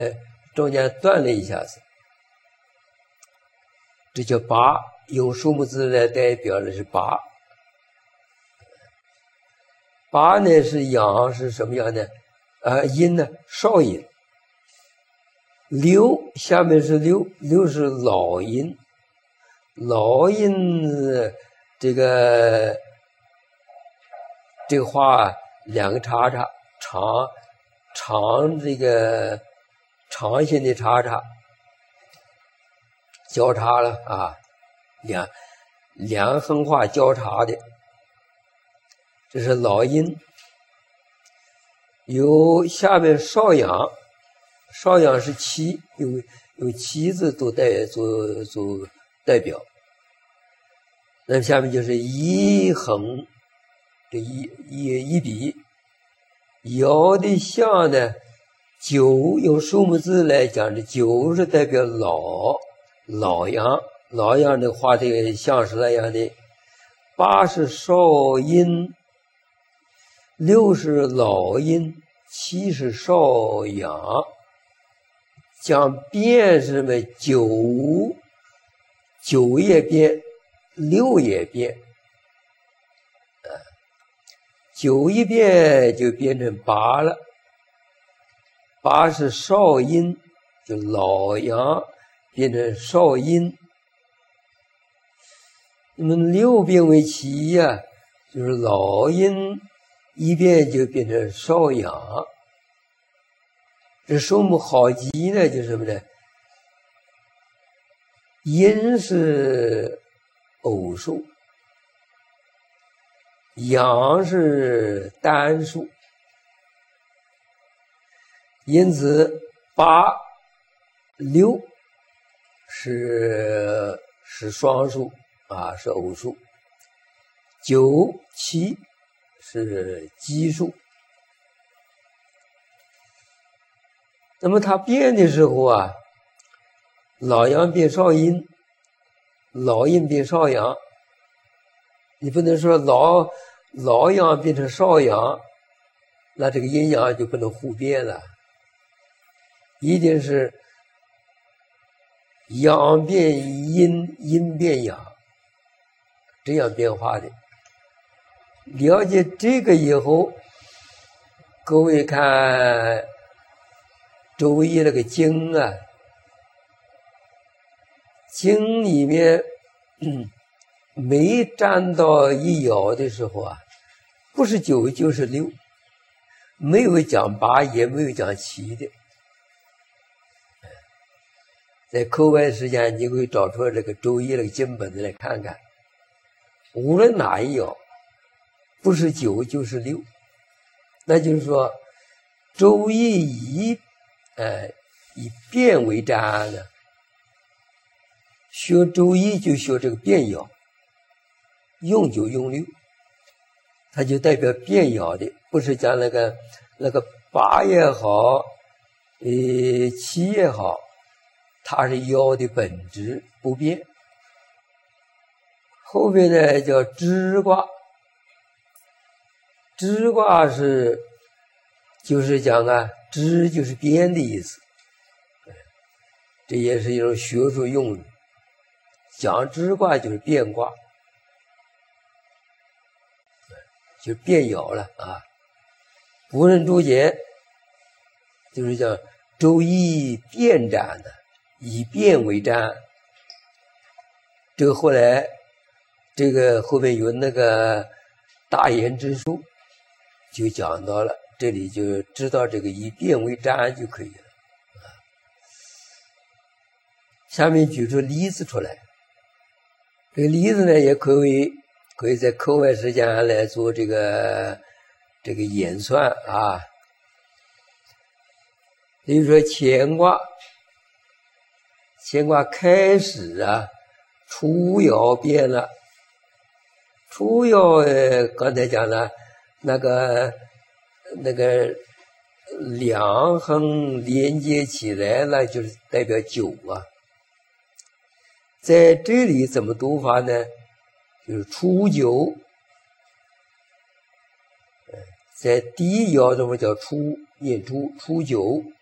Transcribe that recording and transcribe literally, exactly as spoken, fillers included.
哎，中间断了一下子，这叫八，用数目字来代表的是八。八呢是阳，是什么样的？啊，阴呢少阴。六下面是六，六是老阴。老阴这个这个画两个叉叉，长长这个长线的叉叉交叉了啊，两两横画交叉的，这是老阴。有下面少阳，少阳是七，有有七字都代做做代表。那么下面就是一横，这一一一笔，爻的象呢，九用数目字来讲，这九是代表老老阳，老阳的画这个象是那样的。八是少阴，六是老阴，七是少阳。讲变是什么？九九也变，六也变，啊，九一变就变成八了。八是少阴，就老阳变成少阴。那么六变为七呀、啊，就是老阴一变就变成少阳。这数目好记呢，就是什么呢？阴是偶数，阳是单数，因此八六是是双数啊，是偶数，九七是奇数。那么它变的时候啊，老阳变少阴，老阴变少阳，你不能说老老阳变成少阳，那这个阴阳就不能互变了，一定是阳变阴，阴变阳，这样变化的。了解这个以后，各位看周易那个经啊，经里面嗯没占到一爻的时候啊，不是九就是六，没有讲八也没有讲七的。在课外时间你会找出这个周易那个经本子来看看，无论哪一爻不是九就是六，那就是说周易以呃以变为占呢，学周易就学这个变爻，用九用六，它就代表变爻的，不是讲那个那个八也好，呃七也好，它是爻的本质不变。后边呢叫支卦，支卦是就是讲啊，支就是变的意思，这也是一种学术用语。讲支卦就是变卦，就变爻了啊。古人注解就是讲周易变占的，以变为占。这个后来这个后面有那个大言之术就讲到了，这里就知道这个以变为占就可以了。下面举出例子出来，这个例子呢也可以可以在课外时间来做这个这个演算啊。比如说乾卦，乾卦开始啊，初爻变了，初爻呃刚才讲了那个那个两横连接起来了，就是代表九啊。在这里怎么读法呢？就是初九，在第一爻中叫初，念初初九。